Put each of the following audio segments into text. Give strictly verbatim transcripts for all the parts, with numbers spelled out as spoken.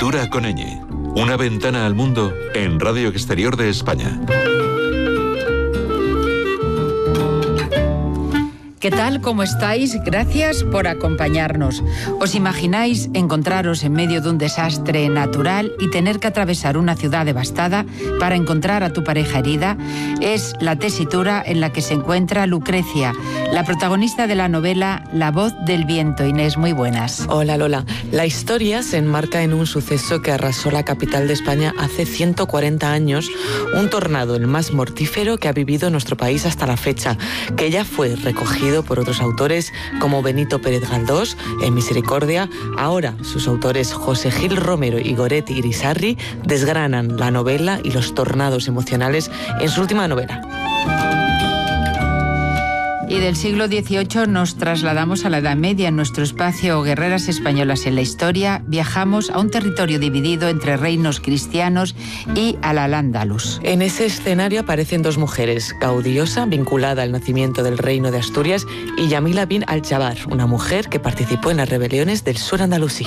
Cultura con ñ. Una ventana al mundo en Radio Exterior de España. ¿Qué tal? ¿Cómo estáis? Gracias por acompañarnos. ¿Os imagináis encontraros en medio de un desastre natural y tener que atravesar una ciudad devastada para encontrar a tu pareja herida? Es la tesitura en la que se encuentra Lucrecia, la protagonista de la novela La voz del viento. Inés, muy buenas. Hola Lola. La historia se enmarca en un suceso que arrasó la capital de España hace ciento cuarenta años, un tornado el más mortífero que ha vivido nuestro país hasta la fecha, que ya fue recogido por otros autores como Benito Pérez Galdós en Misericordia. Ahora sus autores José Gil Romero y Goretti Irisarri desgranan la novela y los tornados emocionales en su última novela. Y del siglo dieciocho nos trasladamos a la Edad Media. En nuestro espacio Guerreras Españolas en la Historia viajamos a un territorio dividido entre reinos cristianos y al Al-Ándalus. En ese escenario aparecen dos mujeres, Gaudiosa, vinculada al nacimiento del reino de Asturias, y Yamila bin al-Jabbar, una mujer que participó en las rebeliones del sur andalusí.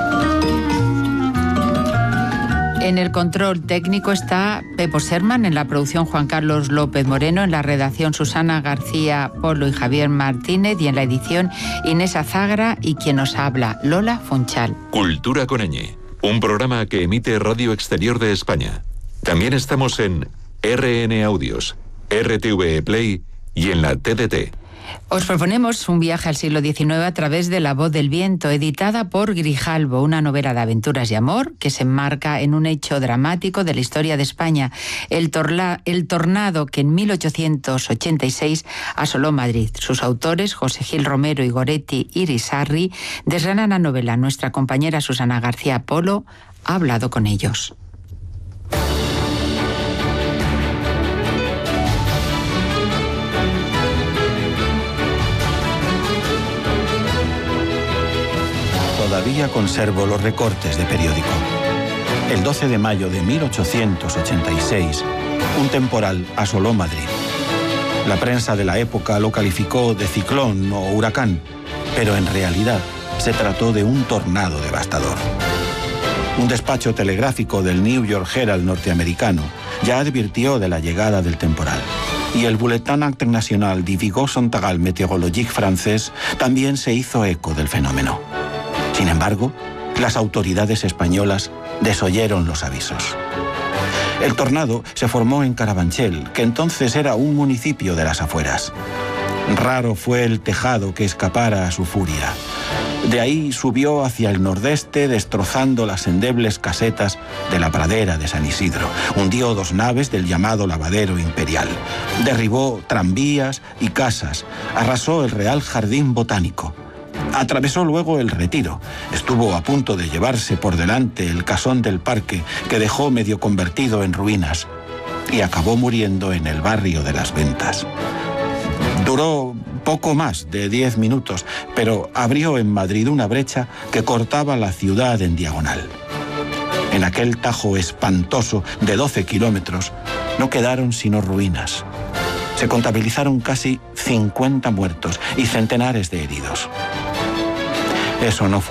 En el control técnico está Pepo Serman, en la producción Juan Carlos López Moreno, en la redacción Susana García Polo y Javier Martínez, y en la edición Inés Azagra y quien nos habla, Lola Funchal. Cultura con ñ, un programa que emite Radio Exterior de España. También estamos en R N Audios, R T V E Play y en la T D T. Os proponemos un viaje al siglo diecinueve a través de La voz del viento, editada por Grijalbo, una novela de aventuras y amor que se enmarca en un hecho dramático de la historia de España, el, torla, el tornado que en mil ochocientos ochenta y seis asoló Madrid. Sus autores, José Gil Romero y Goretti Irisarri, desgranan la novela. Nuestra compañera Susana García Polo ha hablado con ellos. Todavía conservo los recortes de periódico. El doce de mayo de mil ochocientos ochenta y seis, un temporal asoló Madrid. La prensa de la época lo calificó de ciclón o huracán, pero en realidad se trató de un tornado devastador. Un despacho telegráfico del New York Herald norteamericano ya advirtió de la llegada del temporal. Y el Bulletin International du Vigo Sontagal Météorologique francés también se hizo eco del fenómeno. Sin embargo, las autoridades españolas desoyeron los avisos. El tornado se formó en Carabanchel, que entonces era un municipio de las afueras. Raro fue el tejado que escapara a su furia. De ahí subió hacia el nordeste, destrozando las endebles casetas de la pradera de San Isidro. Hundió dos naves del llamado lavadero imperial. Derribó tranvías y casas. Arrasó el Real Jardín Botánico. Atravesó luego el Retiro. Estuvo a punto de llevarse por delante el casón del parque, que dejó medio convertido en ruinas, y acabó muriendo en el barrio de las Ventas. Duró poco más de diez minutos, pero abrió en Madrid una brecha que cortaba la ciudad en diagonal. En aquel tajo espantoso de doce kilómetros no quedaron sino ruinas. Se contabilizaron casi cincuenta muertos y centenares de heridos. Eso no fue